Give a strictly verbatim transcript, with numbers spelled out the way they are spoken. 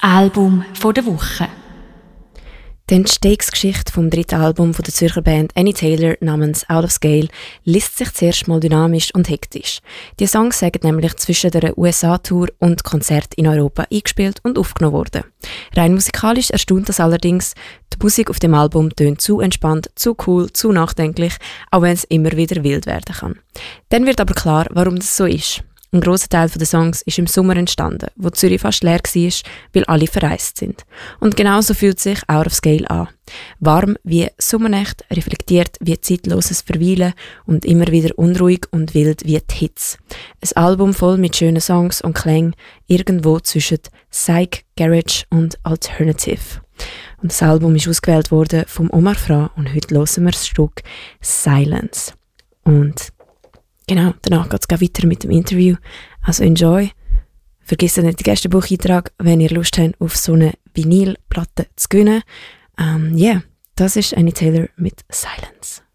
Album der Woche. Die Entstehungsgeschichte vom dritten Album von der Zürcher Band Annie Taylor namens Out of Scale liest sich zuerst mal dynamisch und hektisch. Die Songs sind nämlich zwischen der U S A-Tour und Konzert in Europa eingespielt und aufgenommen worden. Rein musikalisch erstaunt das allerdings. Die Musik auf dem Album tönt zu entspannt, zu cool, zu nachdenklich, auch wenn es immer wieder wild werden kann. Dann wird aber klar, warum das so ist. Ein grosser Teil der Songs ist im Sommer entstanden, wo Zürich fast leer war, weil alle verreist sind. Und genauso fühlt sich Out of Scale an. Warm wie Sommernacht, reflektiert wie zeitloses Verweilen und immer wieder unruhig und wild wie die Hits. Ein Album voll mit schönen Songs und Klängen, irgendwo zwischen Psych, Garage und Alternative. Und das Album ist ausgewählt worden vom Omar Fra und heute hören wir das Stück Silence. Und genau, danach geht es weiter mit dem Interview. Also enjoy. Vergesst nicht den Gästebucheintrag, wenn ihr Lust habt, auf so eine Vinylplatte zu gewinnen. Ja, um, yeah, das ist Annie Taylor mit Silence.